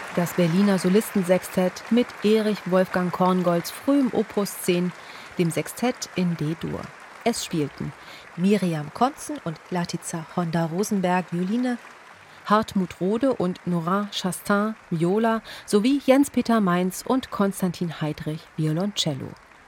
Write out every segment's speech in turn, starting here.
Das Berliner Solistensextett mit Erich Wolfgang Korngolds frühem Opus 10, dem Sextett in D-Dur. Es spielten Miriam Konzen und Latica Honda-Rosenberg Violine, Hartmut Rode und Nora Chastain Viola sowie Jens-Peter Mainz und Konstantin Heidrich Violoncello.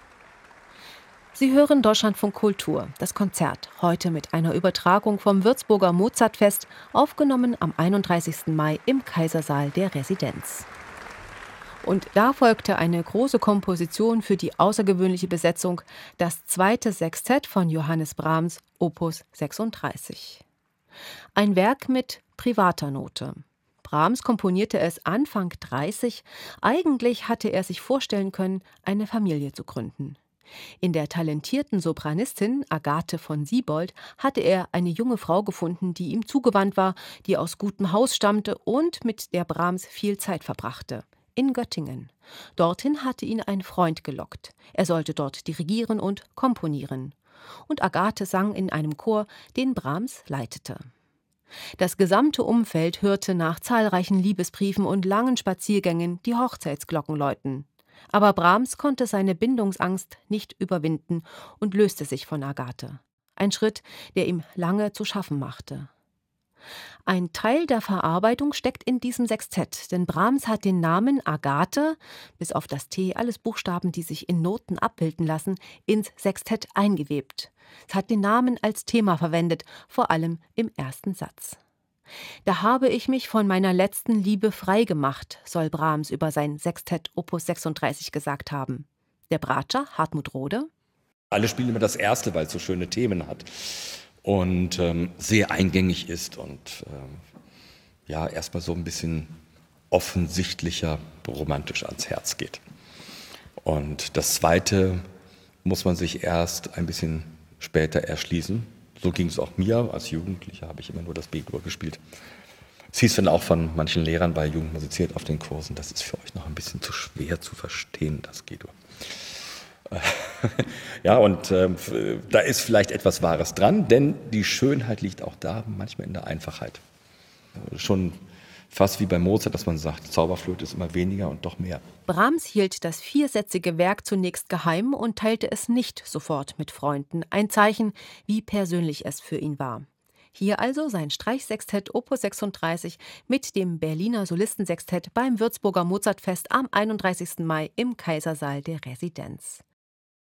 Sie hören Deutschlandfunk Kultur, das Konzert, heute mit einer Übertragung vom Würzburger Mozartfest, aufgenommen am 31. Mai im Kaisersaal der Residenz. Und da folgte eine große Komposition für die außergewöhnliche Besetzung, das zweite Sextett von Johannes Brahms, Opus 36. Ein Werk mit privater Note. Brahms komponierte es Anfang 30, eigentlich hatte er sich vorstellen können, eine Familie zu gründen. In der talentierten Sopranistin Agathe von Siebold hatte er eine junge Frau gefunden, die ihm zugewandt war, die aus gutem Haus stammte und mit der Brahms viel Zeit verbrachte. In Göttingen. Dorthin hatte ihn ein Freund gelockt. Er sollte dort dirigieren und komponieren. Und Agathe sang in einem Chor, den Brahms leitete. Das gesamte Umfeld hörte nach zahlreichen Liebesbriefen und langen Spaziergängen die Hochzeitsglocken läuten. Aber Brahms konnte seine Bindungsangst nicht überwinden und löste sich von Agathe. Ein Schritt, der ihm lange zu schaffen machte. Ein Teil der Verarbeitung steckt in diesem Sextett, denn Brahms hat den Namen Agathe, bis auf das T, alles Buchstaben, die sich in Noten abbilden lassen, ins Sextett eingewebt. Es hat den Namen als Thema verwendet, vor allem im ersten Satz. Da habe ich mich von meiner letzten Liebe frei gemacht, soll Brahms über sein Sextett Opus 36 gesagt haben. Der Bratscher, Hartmut Rode: Alle spielen immer das erste, weil es so schöne Themen hat und sehr eingängig ist und ja, erstmal so ein bisschen offensichtlicher romantisch ans Herz geht. Und das zweite muss man sich erst ein bisschen später erschließen. So ging es auch mir. Als Jugendlicher habe ich immer nur das B-Dur gespielt. Es hieß dann auch von manchen Lehrern bei Jugend musiziert auf den Kursen, das ist für euch noch ein bisschen zu schwer zu verstehen, das G-Dur. Ja, und da ist vielleicht etwas Wahres dran, denn die Schönheit liegt auch da, manchmal in der Einfachheit. Schon fast wie bei Mozart, dass man sagt, Zauberflöte ist immer weniger und doch mehr. Brahms hielt das viersätzige Werk zunächst geheim und teilte es nicht sofort mit Freunden. Ein Zeichen, wie persönlich es für ihn war. Hier also sein Streichsextett Opus 36 mit dem Berliner Solistensextett beim Würzburger Mozartfest am 31. Mai im Kaisersaal der Residenz.